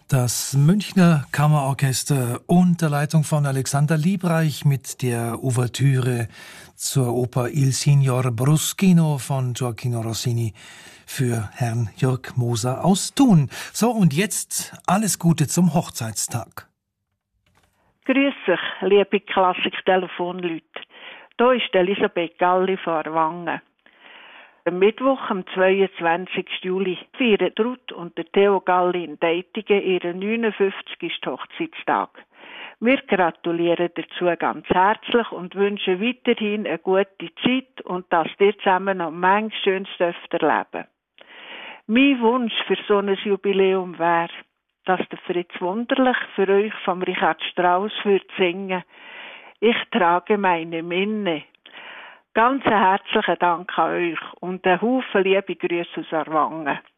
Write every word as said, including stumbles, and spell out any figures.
Das Münchner Kammerorchester unter Leitung von Alexander Liebreich mit der Ouvertüre zur Oper Il Signor Bruschino von Gioacchino Rossini für Herrn Jörg Moser aus Thun. So, und jetzt alles Gute zum Hochzeitstag. Grüß euch, liebe Klassik-Telefonleute. Hier ist Elisabeth Galli von Aarwangen. Am Mittwoch, am zweiundzwanzigsten Juli, feiern Ruth und der Theo Galli in Deitigen ihren neunundfünfzigsten Hochzeitstag. Wir gratulieren dazu ganz herzlich und wünschen weiterhin eine gute Zeit und dass ihr zusammen noch manches Schönes dürft erleben. Mein Wunsch für so ein Jubiläum wäre, dass der Fritz Wunderlich für euch vom Richard Strauss würde singen. Ich trage meine Minne. Ganz herzlichen Dank an euch und einen Haufen liebe Grüße aus Aarwangen.